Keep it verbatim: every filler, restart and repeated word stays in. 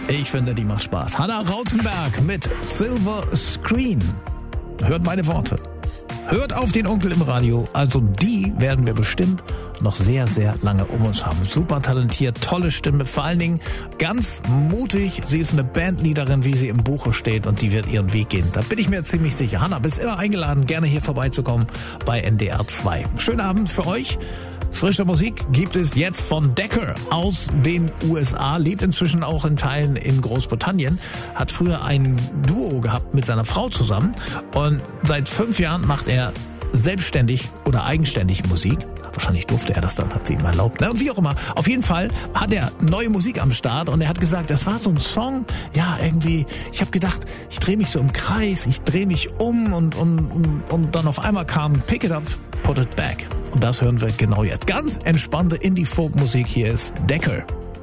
Ich finde, die macht Spaß. Hannah Rautenberg mit Silver Screen. Hört meine Worte. Hört auf den Onkel im Radio. Also die werden wir bestimmt noch sehr, sehr lange um uns haben. Super talentiert, tolle Stimme, vor allen Dingen ganz mutig. Sie ist eine Bandleaderin, wie sie im Buche steht, und die wird ihren Weg gehen. Da bin ich mir ziemlich sicher. Hannah, bist immer eingeladen, gerne hier vorbeizukommen bei N D R zwei. Schönen Abend für euch. Frische Musik gibt es jetzt von Decker aus den U S A, lebt inzwischen auch in Teilen in Großbritannien, hat früher ein Duo gehabt mit seiner Frau zusammen und seit fünf Jahren macht er selbstständig oder eigenständig Musik. Wahrscheinlich durfte er das dann, hat sie ihm erlaubt. Na, wie auch immer. Auf jeden Fall hat er neue Musik am Start und er hat gesagt, das war so ein Song, ja, irgendwie, ich habe gedacht, ich drehe mich so im Kreis, ich drehe mich um und, und, und, und dann auf einmal kam Pick It Up, Put It Back. Und das hören wir genau jetzt. Ganz entspannte Indie-Folk-Musik. Hier ist Decker.